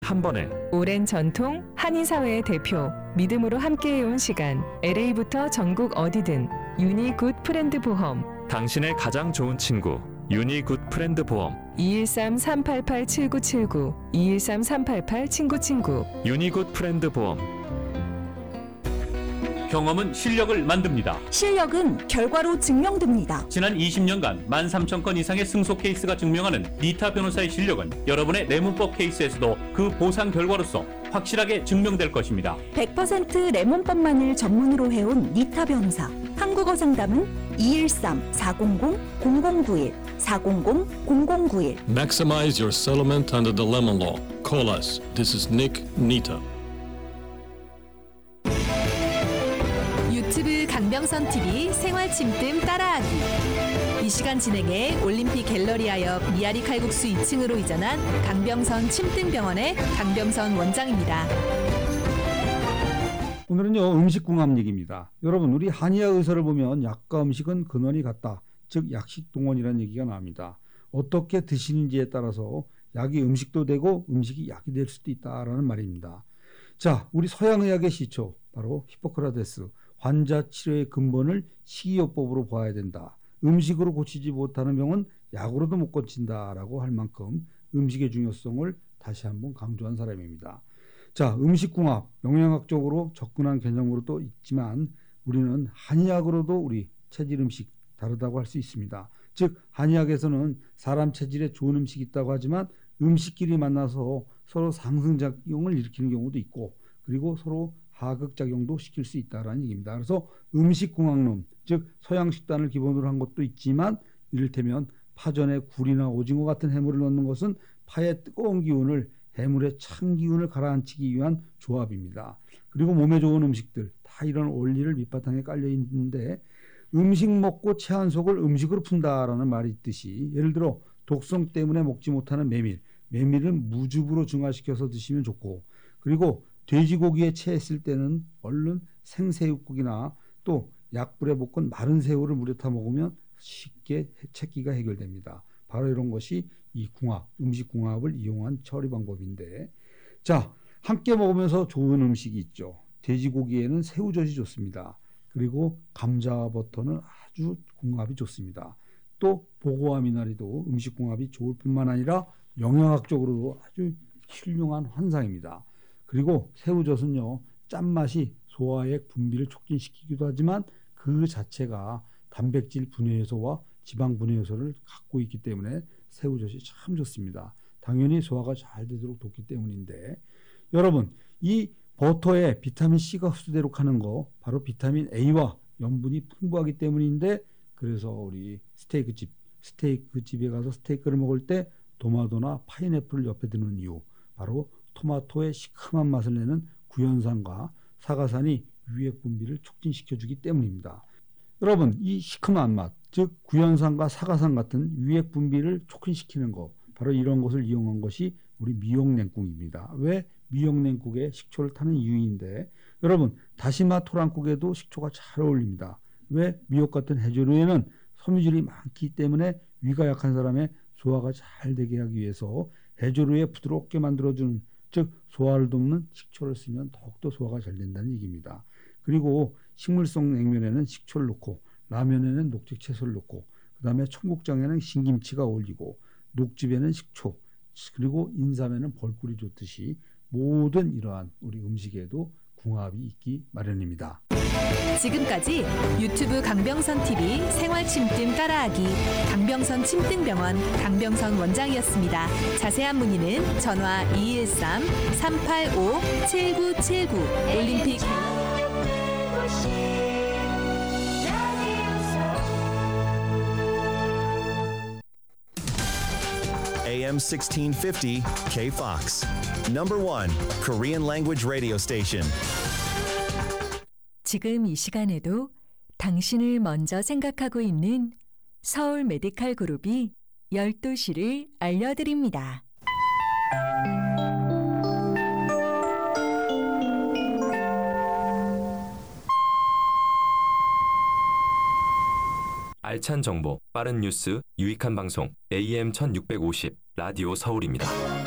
한 번에. 오랜 전통, 한인사회의 대표, 믿음으로 함께해온 시간, LA부터 전국 어디든 유니굿 프렌드 보험. 당신의 가장 좋은 친구 유니굿 프렌드 보험. 213-388-7979 213-388-친구친구. 유니굿 프렌드 보험. 경험은 실력을 만듭니다. 실력은 결과로 증명됩니다. 지난 20년간 13,000건 이상의 승소 케이스가 증명하는 니타 변호사의 실력은 여러분의 내문법 케이스에서도 그 보상 결과로서 확실하게 증명될 것입니다. 100% 레몬법만을 전문으로 해온 니타 변호사. 한국어 상담은 213-400-0091 400-0091. Maximize your settlement under the Lemon Law. Call us. This is Nick Nita. 유튜브 강병선 TV 생활 침뜸 따라하기. 이 시간 진행해 올림픽 갤러리아옆 미아리 칼국수 2층으로 이전한 강병선 침뜸병원의 강병선 원장입니다. 오늘은요, 음식궁합 얘기입니다. 여러분, 우리 한의학 의사를 보면 약과 음식은 근원이 같다. 즉 약식동원이라는 얘기가 나옵니다. 어떻게 드시는지에 따라서 약이 음식도 되고 음식이 약이 될 수도 있다라는 말입니다. 자, 우리 서양의학의 시초 바로 히포크라테스. 환자 치료의 근본을 식이요법으로 봐야 된다. 음식으로 고치지 못하는 병은 약으로도 못 고친다라고 할 만큼 음식의 중요성을 다시 한번 강조한 사람입니다. 자, 음식궁합, 영양학적으로 접근한 개념으로도 있지만 우리는 한의학으로도 우리 체질 음식 다르다고 할 수 있습니다. 즉 한의학에서는 사람 체질에 좋은 음식이 있다고 하지만 음식끼리 만나서 서로 상승작용을 일으키는 경우도 있고 그리고 서로 하극작용도 시킬 수 있다는 얘기입니다. 그래서 음식궁합론, 즉 서양 식단을 기본으로 한 것도 있지만 이를테면 파전에 굴이나 오징어 같은 해물을 넣는 것은 파의 뜨거운 기운을 해물의 찬 기운을 가라앉히기 위한 조합입니다. 그리고 몸에 좋은 음식들 다 이런 원리를 밑바탕에 깔려 있는데 음식 먹고 체한 속을 음식으로 푼다라는 말이 있듯이 예를 들어 독성 때문에 먹지 못하는 메밀은 무즙으로 중화시켜서 드시면 좋고 그리고 돼지고기에 체했을 때는 얼른 생새우국이나 또 약불에 볶은 마른 새우를 물에 타 먹으면 쉽게 체기가 해결됩니다. 바로 이런 것이 이 궁합, 음식 궁합을 이용한 처리 방법인데 자, 함께 먹으면서 좋은 음식이 있죠. 돼지고기에는 새우젓이 좋습니다. 그리고 감자버터는 아주 궁합이 좋습니다. 또 보고와 미나리도 음식 궁합이 좋을 뿐만 아니라 영양학적으로도 아주 훌륭한 환상입니다. 그리고 새우젓은요, 짠맛이 소화액 분비를 촉진시키기도 하지만 그 자체가 단백질 분해 요소와 지방 분해 요소를 갖고 있기 때문에 새우젓이 참 좋습니다. 당연히 소화가 잘 되도록 돕기 때문인데 여러분, 이 버터에 비타민 C가 흡수되도록 하는 거 바로 비타민 A와 염분이 풍부하기 때문인데 그래서 우리 스테이크집에 가서 스테이크를 먹을 때 도마도나 파인애플을 옆에 두는 이유 바로 토마토의 시큼한 맛을 내는 구연산과 사과산이 유액 분비를 촉진시켜주기 때문입니다. 여러분, 이 시큼한 맛, 즉 구연산과 사과산 같은 유액 분비를 촉진시키는 것, 바로 이런 것을 이용한 것이 우리 미역냉국입니다. 왜? 미역냉국에 식초를 타는 이유인데 여러분, 다시마 토랑국에도 식초가 잘 어울립니다. 왜? 미역 같은 해조류에는 섬유질이 많기 때문에 위가 약한 사람의 소화가 잘 되게 하기 위해서 해조류에 부드럽게 만들어주는 즉 소화를 돕는 식초를 쓰면 더욱더 소화가 잘 된다는 얘기입니다. 그리고 식물성 냉면에는 식초를 넣고 라면에는 녹색 채소를 넣고 그 다음에 청국장에는 신김치가 어울리고 녹즙에는 식초 그리고 인삼에는 벌꿀이 좋듯이 모든 이러한 우리 음식에도 궁합이 있기 마련입니다. 지금까지 유튜브 강병선 TV 생활 침뜸 따라하기 강병선 침뜸병원 강병선 원장이었습니다. 자세한 문의는 전화 213-385-7979 올림픽 AM 1650 KFOX. Number 1 Korean language radio station. 지금 이 시간에도 당신을 먼저 생각하고 있는 서울 메디칼 그룹이 12시를 알려드립니다. 알찬 정보, 빠른 뉴스, 유익한 방송 AM 1650 라디오 서울입니다.